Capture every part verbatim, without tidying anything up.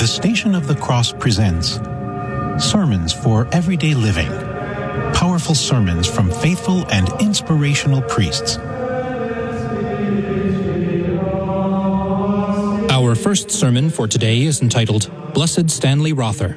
The Station of the Cross presents Sermons for Everyday Living. Powerful sermons from faithful and inspirational priests. Our first sermon for today is entitled, Blessed Stanley Rother.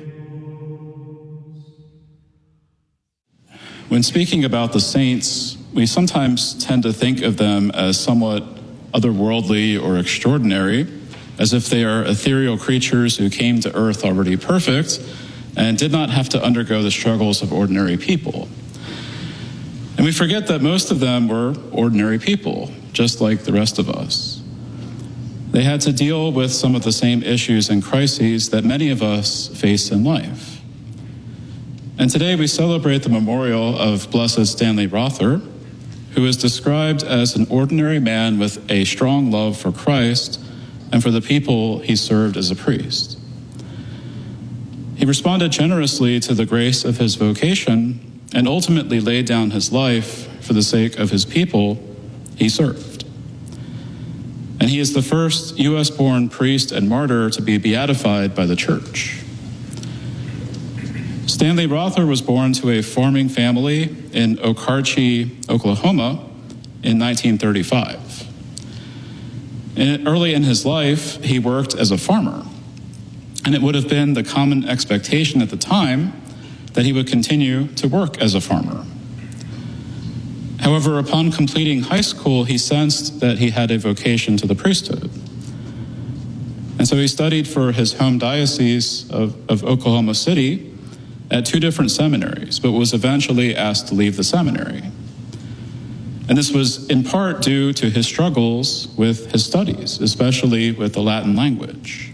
When speaking about the saints, we sometimes tend to think of them as somewhat otherworldly or extraordinary, as if they are ethereal creatures who came to earth already perfect and did not have to undergo the struggles of ordinary people. And we forget that most of them were ordinary people, just like the rest of us. They had to deal with some of the same issues and crises that many of us face in life. And today we celebrate the memorial of Blessed Stanley Rother, who is described as an ordinary man with a strong love for Christ and for the people he served as a priest. He responded generously to the grace of his vocation and ultimately laid down his life for the sake of his people he served. And he is the first U S-born priest and martyr to be beatified by the Church. Stanley Rother was born to a farming family in Okarche, Oklahoma in nineteen thirty-five. And early in his life, he worked as a farmer, and it would have been the common expectation at the time that he would continue to work as a farmer. However, upon completing high school, he sensed that he had a vocation to the priesthood. And so he studied for his home diocese of, of Oklahoma City at two different seminaries, but was eventually asked to leave the seminary. And this was in part due to his struggles with his studies, especially with the Latin language.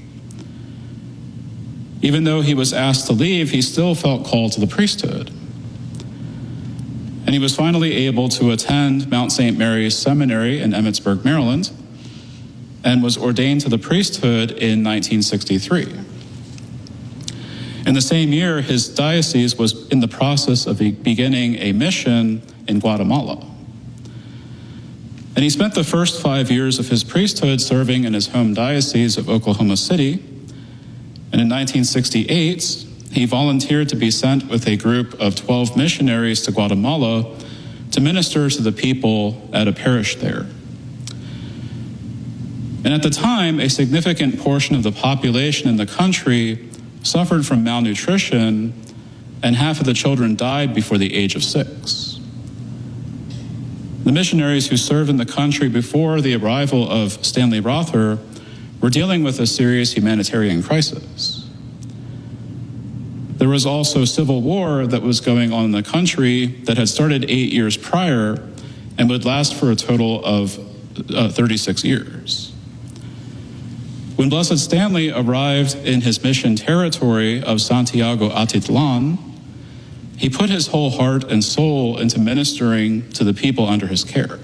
Even though he was asked to leave, he still felt called to the priesthood. And he was finally able to attend Mount Saint Mary's Seminary in Emmitsburg, Maryland, and was ordained to the priesthood in nineteen sixty-three. In the same year, his diocese was in the process of beginning a mission in Guatemala. And he spent the first five years of his priesthood serving in his home diocese of Oklahoma City. And in nineteen sixty-eight, he volunteered to be sent with a group of twelve missionaries to Guatemala to minister to the people at a parish there. And at the time, a significant portion of the population in the country suffered from malnutrition, and half of the children died before the age of six. The missionaries who served in the country before the arrival of Stanley Rother were dealing with a serious humanitarian crisis. There was also civil war that was going on in the country that had started eight years prior and would last for a total of uh, thirty-six years. When Blessed Stanley arrived in his mission territory of Santiago Atitlan, he put his whole heart and soul into ministering to the people under his care.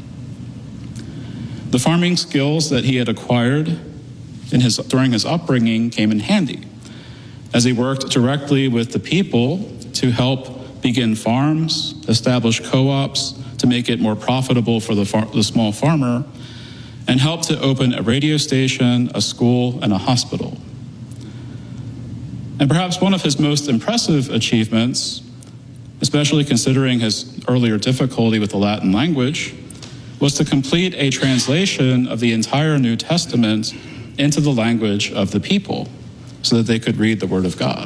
The farming skills that he had acquired in his, during his upbringing came in handy, as he worked directly with the people to help begin farms, establish co-ops to make it more profitable for the, far, the small farmer, and helped to open a radio station, a school, and a hospital. And perhaps one of his most impressive achievements, especially considering his earlier difficulty with the Latin language, was to complete a translation of the entire New Testament into the language of the people so that they could read the Word of God.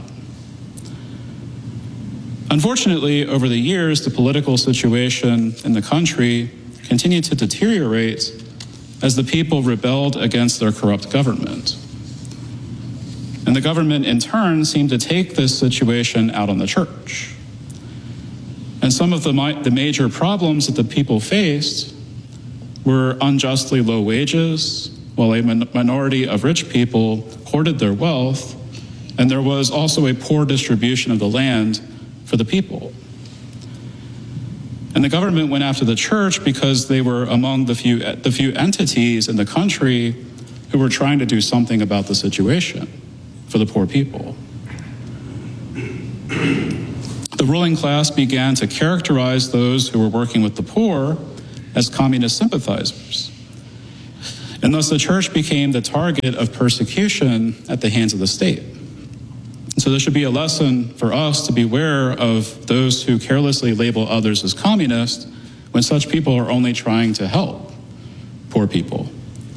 Unfortunately, over the years, the political situation in the country continued to deteriorate as the people rebelled against their corrupt government. And the government, in turn, seemed to take this situation out on the church. And some of the, mi- the major problems that the people faced were unjustly low wages, while a min- minority of rich people hoarded their wealth, and there was also a poor distribution of the land for the people. And the government went after the church because they were among the few, the few entities in the country who were trying to do something about the situation for the poor people. The ruling class began to characterize those who were working with the poor as communist sympathizers. And thus the church became the target of persecution at the hands of the state. So there should be a lesson for us to beware of those who carelessly label others as communist when such people are only trying to help poor people.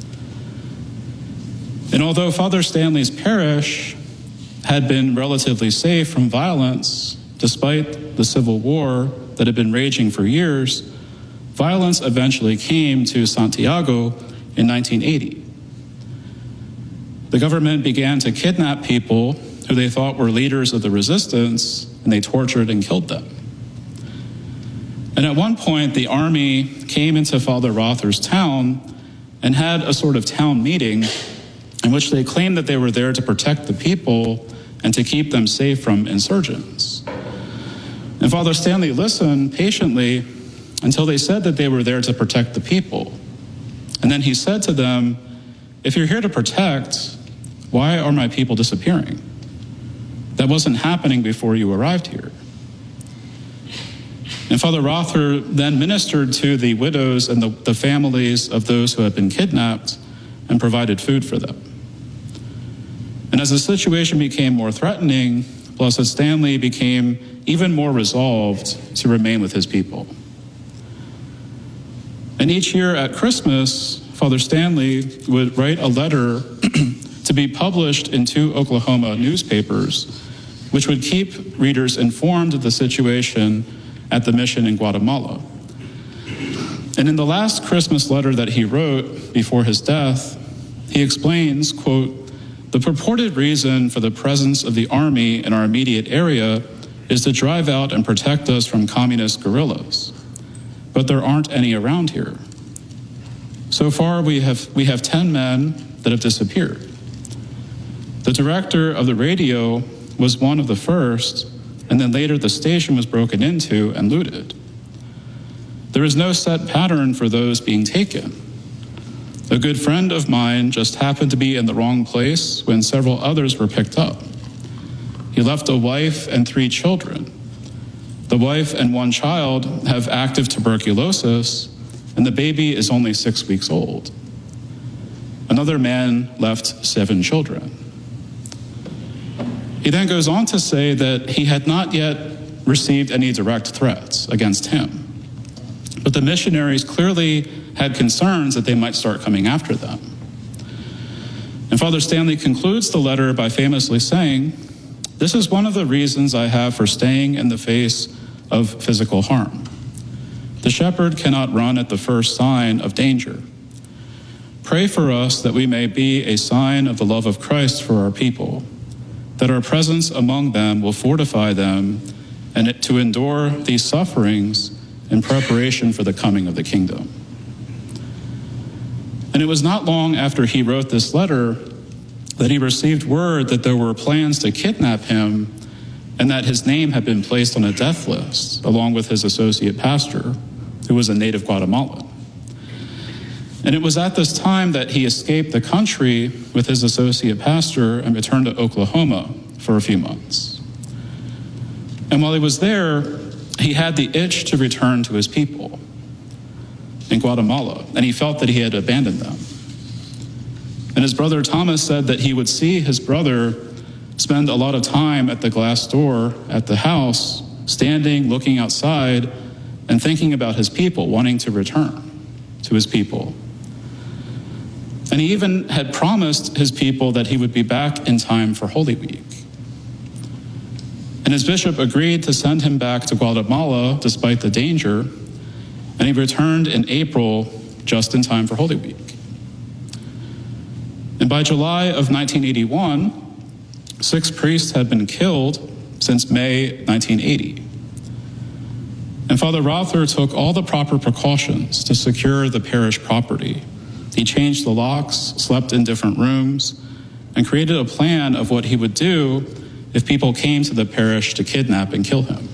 And although Father Stanley's parish had been relatively safe from violence, despite the civil war that had been raging for years, violence eventually came to Santiago in nineteen eighty. The government began to kidnap people who they thought were leaders of the resistance, and they tortured and killed them. And at one point, the army came into Father Rother's town and had a sort of town meeting in which they claimed that they were there to protect the people and to keep them safe from insurgents. And Father Stanley listened patiently until they said that they were there to protect the people. And then he said to them, "If you're here to protect, why are my people disappearing? That wasn't happening before you arrived here." And Father Rother then ministered to the widows and the, the families of those who had been kidnapped and provided food for them. And as the situation became more threatening, Blessed Stanley became even more resolved to remain with his people. And each year at Christmas, Father Stanley would write a letter to be published in two Oklahoma newspapers, which would keep readers informed of the situation at the mission in Guatemala. And in the last Christmas letter that he wrote before his death, he explains, quote, "The purported reason for the presence of the army in our immediate area is to drive out and protect us from communist guerrillas. But there aren't any around here. So far, we have we have ten men that have disappeared. The director of the radio was one of the first, and then later the station was broken into and looted. There is no set pattern for those being taken. A good friend of mine just happened to be in the wrong place when several others were picked up. He left a wife and three children. The wife and one child have active tuberculosis, and the baby is only six weeks old. Another man left seven children." He then goes on to say that he had not yet received any direct threats against him, but the missionaries clearly had concerns that they might start coming after them. And Father Stanley concludes the letter by famously saying, "This is one of the reasons I have for staying in the face of physical harm. The shepherd cannot run at the first sign of danger. Pray for us that we may be a sign of the love of Christ for our people, that our presence among them will fortify them and to endure these sufferings in preparation for the coming of the kingdom." And it was not long after he wrote this letter that he received word that there were plans to kidnap him and that his name had been placed on a death list along with his associate pastor, who was a native Guatemalan. And it was at this time that he escaped the country with his associate pastor and returned to Oklahoma for a few months. And while he was there, he had the itch to return to his people in Guatemala, and he felt that he had abandoned them. And his brother Thomas said that he would see his brother spend a lot of time at the glass door at the house, standing, looking outside, and thinking about his people, wanting to return to his people. And he even had promised his people that he would be back in time for Holy Week. And his bishop agreed to send him back to Guatemala despite the danger, and he returned in April just in time for Holy Week. And by July of nineteen eighty-one, six priests had been killed since May nineteen eighty. And Father Rother took all the proper precautions to secure the parish property. He changed the locks, slept in different rooms, and created a plan of what he would do if people came to the parish to kidnap and kill him.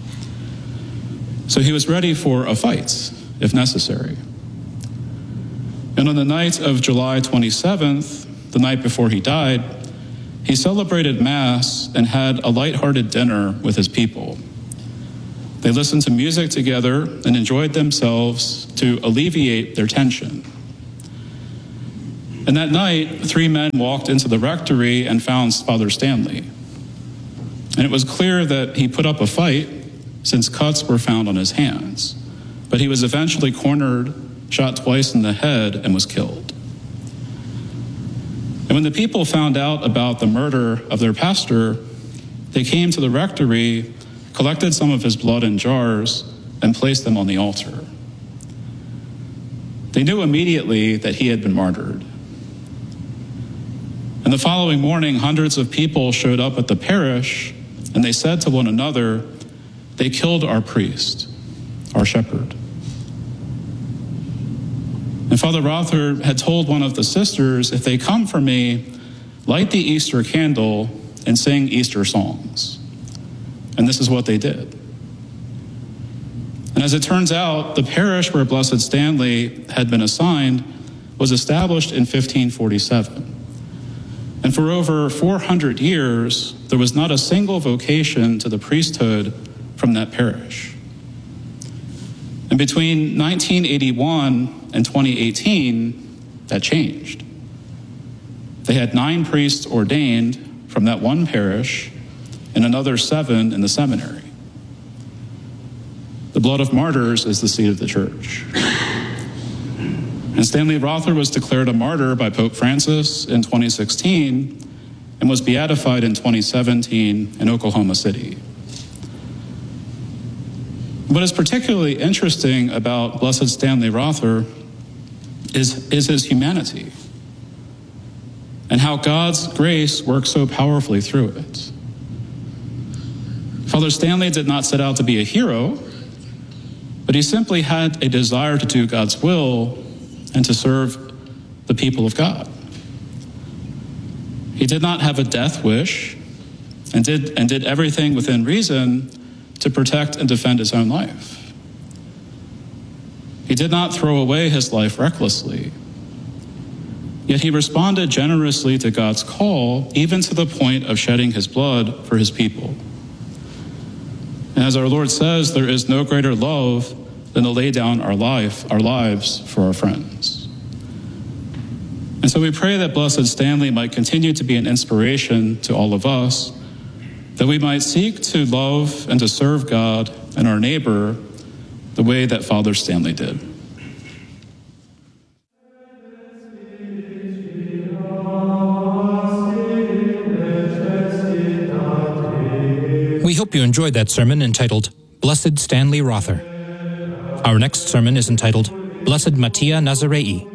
So he was ready for a fight, if necessary. And on the night of July twenty-seventh, the night before he died, he celebrated Mass and had a lighthearted dinner with his people. They listened to music together and enjoyed themselves to alleviate their tension. And that night, three men walked into the rectory and found Father Stanley. And it was clear that he put up a fight since cuts were found on his hands. But he was eventually cornered, shot twice in the head, and was killed. And when the people found out about the murder of their pastor, they came to the rectory, collected some of his blood in jars, and placed them on the altar. They knew immediately that he had been martyred. And the following morning, hundreds of people showed up at the parish, and they said to one another, "They killed our priest, our shepherd." And Father Rother had told one of the sisters, "If they come for me, light the Easter candle and sing Easter songs." And this is what they did. And as it turns out, the parish where Blessed Stanley had been assigned was established in fifteen forty-seven. And for over four hundred years, there was not a single vocation to the priesthood from that parish. And between nineteen eighty-one and twenty eighteen, that changed. They had nine priests ordained from that one parish and another seven in the seminary. The blood of martyrs is the seed of the church. And Stanley Rother was declared a martyr by Pope Francis in twenty sixteen and was beatified in twenty seventeen in Oklahoma City. What is particularly interesting about Blessed Stanley Rother is, is his humanity and how God's grace works so powerfully through it. Father Stanley did not set out to be a hero, but he simply had a desire to do God's will and to serve the people of God. He did not have a death wish and did, and did everything within reason to protect and defend his own life. He did not throw away his life recklessly, yet he responded generously to God's call, even to the point of shedding his blood for his people. And as our Lord says, there is no greater love than to lay down our life, our lives for our friends. And so we pray that Blessed Stanley might continue to be an inspiration to all of us, that we might seek to love and to serve God and our neighbor the way that Father Stanley did. We hope you enjoyed that sermon entitled Blessed Stanley Rother. Our next sermon is entitled Blessed Mattia Nazarei.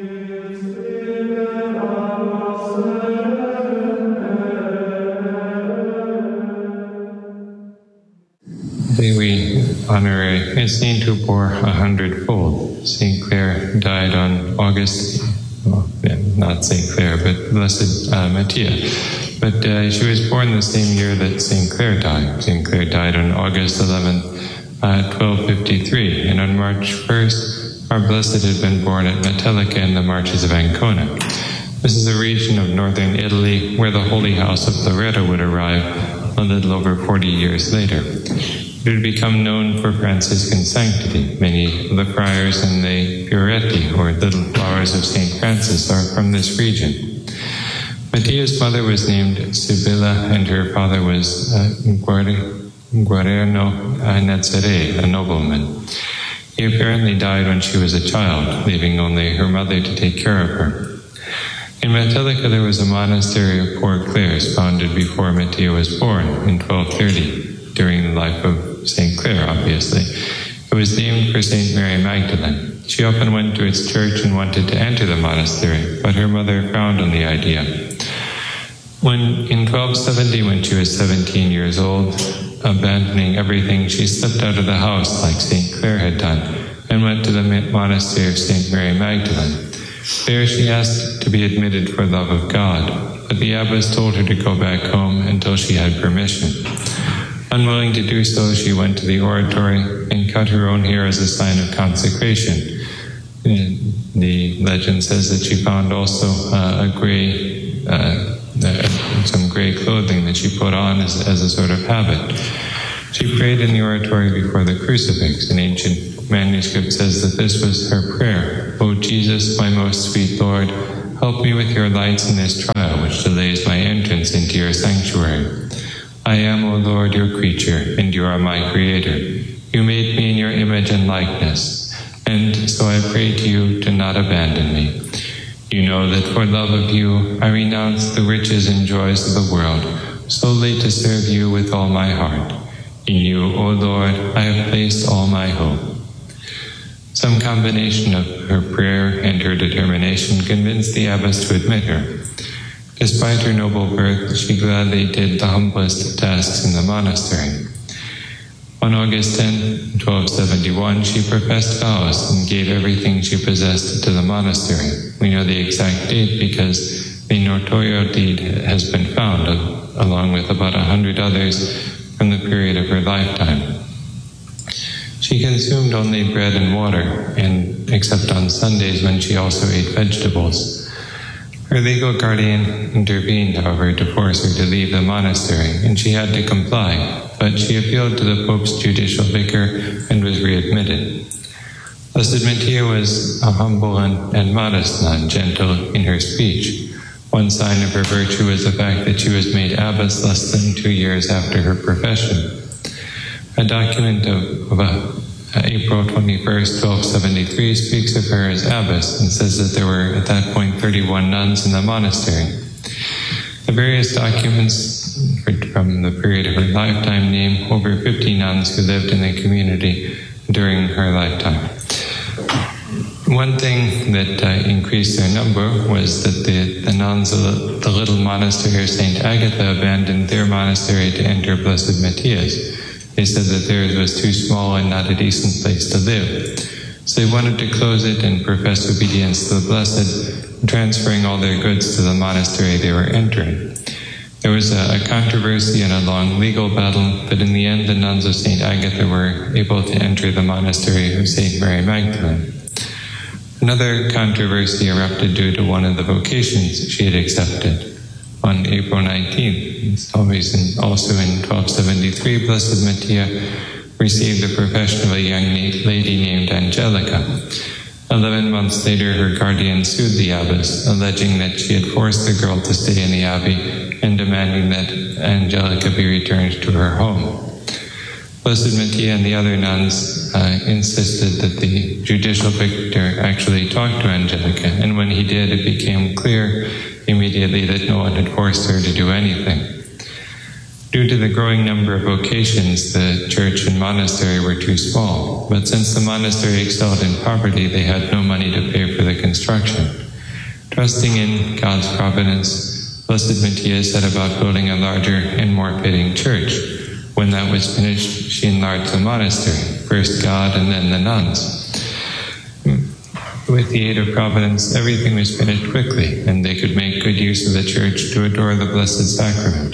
Today we honor a, a saint who bore a hundredfold. Saint Clare died on August, well, not Saint Clare, but Blessed uh, Mattia. But uh, she was born the same year that Saint Clare died. Saint Clare died on August eleventh, uh, twelve fifty-three, and on March first, our Blessed had been born at Metellica in the Marches of Ancona. This is a region of northern Italy where the Holy House of Loreto would arrive a little over forty years later. It would become known for Franciscan sanctity. Many of the friars in the Fioretti, or Little Flowers of Saint Francis, are from this region. Mattia's mother was named Sibilla, and her father was uh, Guarerno Nazarei, a nobleman. He apparently died when she was a child, leaving only her mother to take care of her. In Metellica there was a monastery of Poor Clares, founded before Mattia was born in twelve thirty, during the life of Saint Clare, obviously. It was named for Saint Mary Magdalene. She often went to its church and wanted to enter the monastery, but her mother frowned on the idea. When, in twelve seventy, when she was seventeen years old, abandoning everything, she slipped out of the house like Saint Clare had done and went to the monastery of Saint Mary Magdalene. There she asked to be admitted for love of God, but the abbess told her to go back home until she had permission. Unwilling to do so, she went to the oratory and cut her own hair as a sign of consecration. And the legend says that she found also uh, a gray, uh, uh, some gray clothing that she put on as, as a sort of habit. She prayed in the oratory before the crucifix. An ancient manuscript says that this was her prayer: "O Jesus, my most sweet Lord, help me with your lights in this trial, which delays my entrance into your sanctuary. I am, O Lord, your creature, and you are my creator. You made me in your image and likeness, and so I pray to you to not abandon me. You know that for love of you, I renounce the riches and joys of the world, solely to serve you with all my heart. In you, O Lord, I have placed all my hope. Some combination of her prayer and her determination convinced the abbess to admit her. Despite her noble birth, she gladly did the humblest of tasks in the monastery. On August tenth, twelve seventy-one, she professed vows and gave everything she possessed to the monastery. We know the exact date because the notarial deed has been found, along with about a hundred others from the period of her lifetime. She consumed only bread and water, and except on Sundays when she also ate vegetables. Her legal guardian intervened, however, to force her to leave the monastery, and she had to comply, but she appealed to the Pope's judicial vicar and was readmitted. Blessed Mattia was a humble and, and modest nun, gentle in her speech. One sign of her virtue was the fact that she was made abbess less than two years after her profession. A document of, of a, April twenty-first, twelve seventy-three speaks of her as abbess and says that there were at that point thirty-one nuns in the monastery. The various documents from the period of her lifetime name over fifty nuns who lived in the community during her lifetime. One thing that uh, increased their number was that the, the nuns of the little monastery of Saint Agatha abandoned their monastery to enter Blessed Matthias. They said that theirs was too small and not a decent place to live. So they wanted to close it and profess obedience to the Blessed, transferring all their goods to the monastery they were entering. There was a, a controversy and a long legal battle, but in the end the nuns of Saint Agatha were able to enter the monastery of Saint Mary Magdalene. Another controversy erupted due to one of the vocations she had accepted. On April nineteenth, also in twelve seventy-three, Blessed Mattia received the profession of a young lady named Angelica. Eleven months later, her guardian sued the abbess, alleging that she had forced the girl to stay in the abbey and demanding that Angelica be returned to her home. Blessed Mattia and the other nuns uh, insisted that the judicial victor actually talk to Angelica, and when he did, it became clear immediately that no one had forced her to do anything. Due to the growing number of vocations, the church and monastery were too small, but since the monastery excelled in poverty, they had no money to pay for the construction. Trusting in God's providence, Blessed Mattia set about building a larger and more fitting church. When that was finished, she enlarged the monastery, first God and then the nuns. With the aid of Providence, everything was finished quickly, and they could make good use of the church to adore the Blessed Sacrament.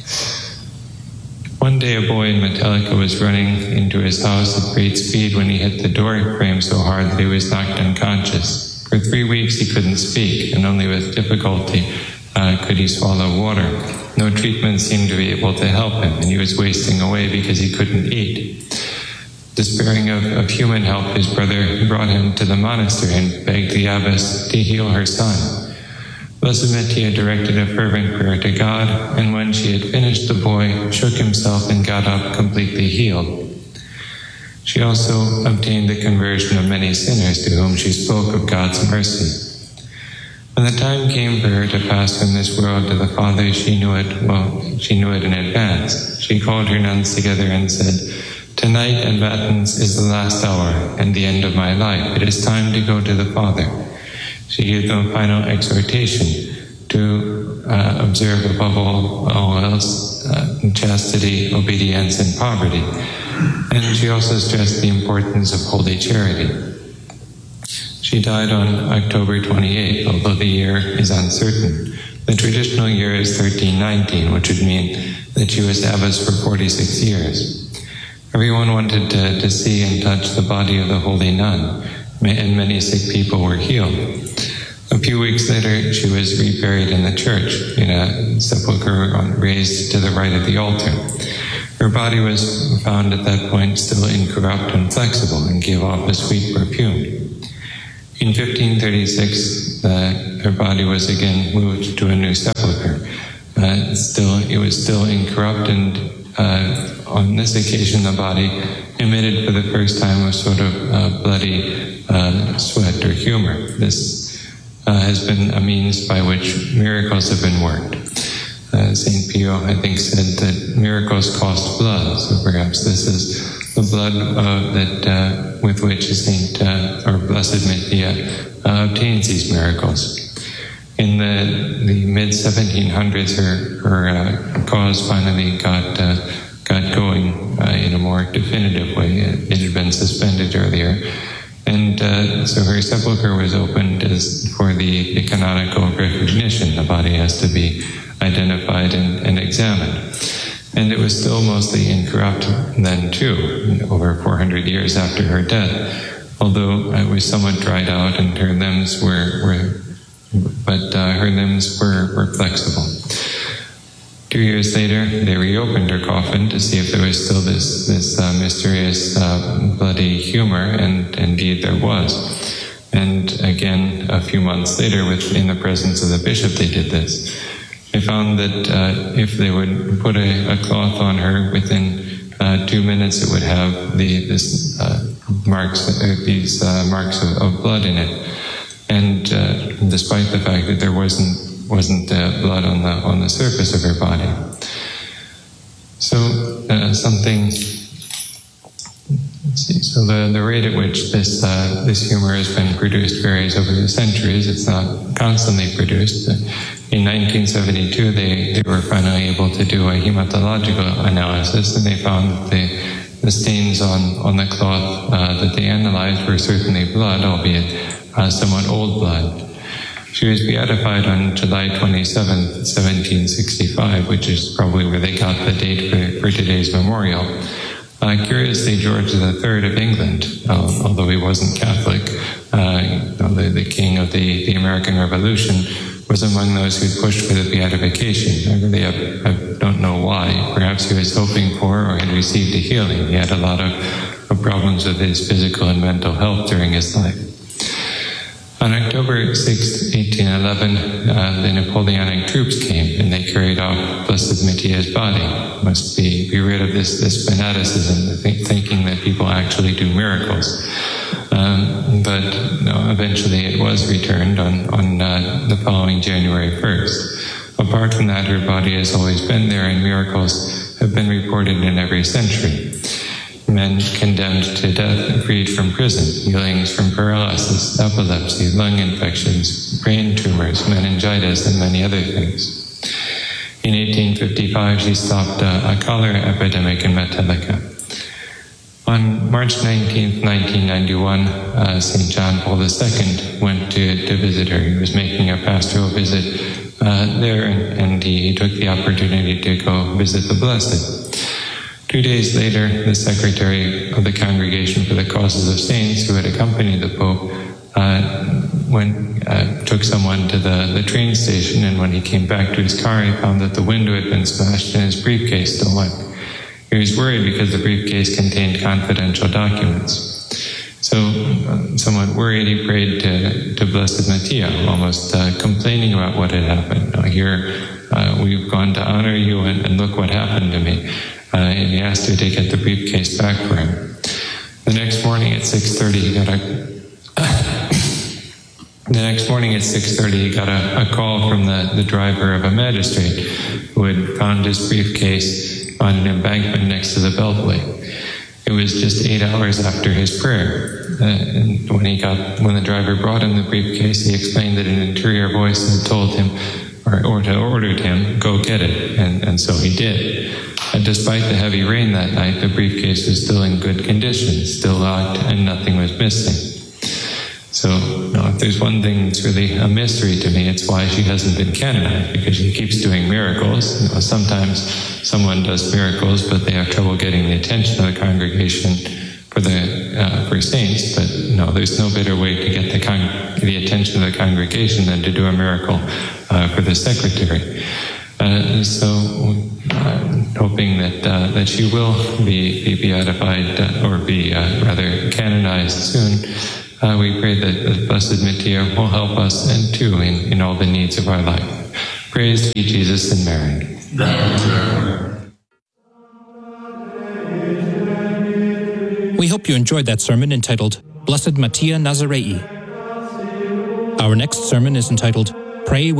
One day a boy in Metallica was running into his house at great speed when he hit the door frame so hard that he was knocked unconscious. For three weeks he couldn't speak, and only with difficulty uh, could he swallow water. No treatment seemed to be able to help him, and he was wasting away because he couldn't eat. Despairing of, of human help, his brother brought him to the monastery and begged the abbess to heal her son. Blessed Mattia directed a fervent prayer to God, and when she had finished, the boy shook himself and got up completely healed. She also obtained the conversion of many sinners to whom she spoke of God's mercy. When the time came for her to pass from this world to the Father, she knew it, well, she knew it in advance. She called her nuns together and said, "Tonight at Matins is the last hour and the end of my life. It is time to go to the Father." She gave them a final exhortation to uh, observe above all, all else uh, chastity, obedience, and poverty. And she also stressed the importance of holy charity. She died on October twenty-eighth, although the year is uncertain. The traditional year is thirteen nineteen, which would mean that she was abbess for forty-six years. Everyone wanted to, to see and touch the body of the holy nun, and many sick people were healed. A few weeks later, she was reburied in the church, in a sepulchre raised to the right of the altar. Her body was found at that point still incorrupt and flexible, and gave off a sweet perfume. In fifteen thirty-six, uh, her body was again moved to a new sepulcher. Uh, still, it was still incorrupt, and uh, on this occasion the body emitted for the first time a sort of uh, bloody uh, sweat or humor. This uh, has been a means by which miracles have been worked. Uh, Saint Pio, I think, said that miracles cost blood, so perhaps this is the blood uh, that uh, with which Saint uh, or Blessed Mattia uh, obtains these miracles. In the, the mid seventeen hundreds, her, her uh, cause finally got uh, got going uh, in a more definitive way. It, it had been suspended earlier, and uh, so her sepulcher was opened as for the, the canonical recognition. The body has to be identified and, and examined. And it was still mostly incorrupt then too, over four hundred years after her death, although it was somewhat dried out and her limbs were, were but uh, her limbs were, were flexible. Two years later, they reopened her coffin to see if there was still this, this uh, mysterious uh, bloody humor, and indeed there was. And again, a few months later, with, in the presence of the bishop, they did this. They found that uh, if they would put a, a cloth on her, within uh, two minutes it would have the this uh, marks, uh, these uh, marks of, of blood in it. And uh, despite the fact that there wasn't wasn't uh, blood on the on the surface of her body, so uh, something. Let's see. So the, the rate at which this uh, this humor has been produced varies over the centuries. It's not constantly produced. In nineteen seventy-two, they, they were finally able to do a hematological analysis, and they found that the, the stains on, on the cloth uh, that they analyzed were certainly blood, albeit uh, somewhat old blood. She was beatified on July twenty-seventh, seventeen sixty-five, which is probably where they got the date for, for today's memorial. Uh, curiously, George the Third of England, uh, although he wasn't Catholic, uh, you know, the, the king of the, the American Revolution, was among those who pushed for the beatification. I really have, I don't know why. Perhaps he was hoping for or had received a healing. He had a lot of, of problems with his physical and mental health during his life. On October sixth, eighteen eleven, uh, the Napoleonic troops came and they carried off Blessed Mattia's body. Must be, be rid of this, this fanaticism, th- thinking that people actually do miracles. Um, but no, eventually it was returned on, on uh, the following January first. Apart from that, her body has always been there, and miracles have been reported in every century. Men condemned to death, freed from prison, healings from paralysis, epilepsy, lung infections, brain tumors, meningitis, and many other things. In eighteen fifty-five, she stopped a, a cholera epidemic in Metellica. On March nineteenth, nineteen ninety-one, uh, Saint John Paul the Second went to, to visit her. He was making a pastoral visit uh, there, and, and he, he took the opportunity to go visit the Blessed. Two days later, the secretary of the Congregation for the Causes of Saints, who had accompanied the Pope, uh, went, uh, took someone to the, the train station, and when he came back to his car, he found that the window had been smashed and his briefcase still went. He was worried because the briefcase contained confidential documents. So, uh, somewhat worried, he prayed to, to Blessed Mattia, almost uh, complaining about what had happened. Now, here, uh, we've gone to honor you, and, and look what happened to me. Uh, and he asked her to get the briefcase back for him. The next morning at six thirty, he got a. the next morning at six thirty, he got a, a call from the, the driver of a magistrate who had found his briefcase on an embankment next to the Beltway. It was just eight hours after his prayer, uh, and when he got when the driver brought him the briefcase, he explained that an interior voice had told him, or, or had ordered him, go get it, and, and so he did. And despite the heavy rain that night, the briefcase was still in good condition, still locked, and nothing was missing. So, you know, if there's one thing that's really a mystery to me, it's why she hasn't been canonized, because she keeps doing miracles. You know, sometimes someone does miracles, but they have trouble getting the attention of the congregation for the uh, for saints. But you know, there's no better way to get the con- the attention of the congregation than to do a miracle uh, for the secretary. Uh, so, uh, hoping that uh, that she will be, be beatified uh, or be uh, rather canonized soon. uh, we pray that the Blessed Mattia will help us and too in, in all the needs of our life. Praise be Jesus and Mary. We hope you enjoyed that sermon entitled Blessed Mattia Nazarei. Our next sermon is entitled Pray